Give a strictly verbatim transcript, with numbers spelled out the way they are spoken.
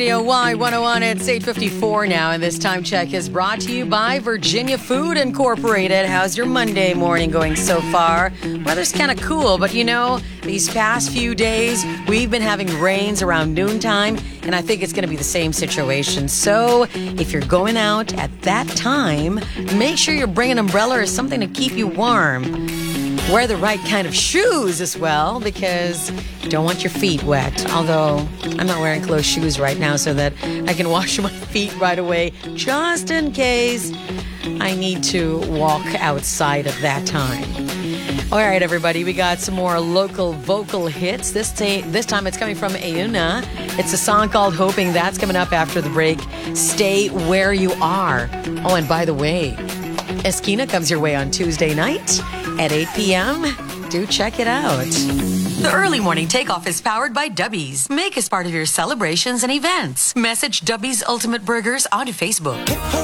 Radio Y one oh one. It's eight fifty-four now, and this time check is brought to you by Virginia Food Incorporated. How's your Monday morning going so far? Weather's kind of cool, but you know, these past few days, we've been having rains around noontime, and I think it's going to be the same situation. So if you're going out at that time, make sure you're bringing an umbrella or something to keep you warm. Wear the right kind of shoes as well, because you don't want your feet wet. Although I'm not wearing closed shoes right now so that I can wash my feet right away, just in case I need to walk outside at that time. All right, everybody, we got some more local vocal hits. This, ta- this time it's coming from Ayuna. It's a song called Hoping. That's coming up after the break. Stay where you are. Oh, and by the way, Esquina comes your way on Tuesday night at eight p.m. Do check it out. The early morning takeoff is powered by Dubby's. Make us part of your celebrations and events. Message Dubby's Ultimate Burgers onto Facebook.